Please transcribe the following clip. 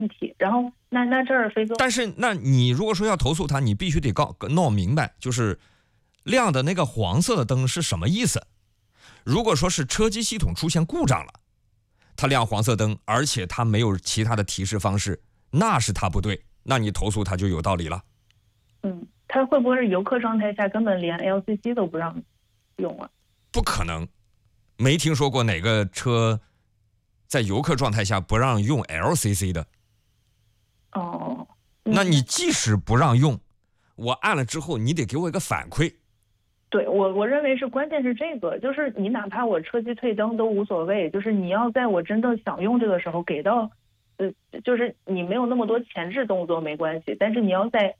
问题。然后那这儿飞哥， 但是那你如果说要投诉他，你必须得弄明白，就是亮的那个黄色的灯是什么意思。如果说是车机系统出现故障了，它亮黄色灯，而且它没有其他的提示方式，那是它不对，那你投诉它就有道理了。 他会不会是游客状态下根本连 LCC 都不让用啊？ 不可能，没听说过哪个车在游客状态下不让用 LCC 的。 哦， 那你即使不让用，我按了之后，你得给我一个反馈。 对，我认为是关键是这个，就是你哪怕我车机退灯都无所谓，就是你要在我真的想用这个时候给到，就是你没有那么多前置动作没关系，但是你要在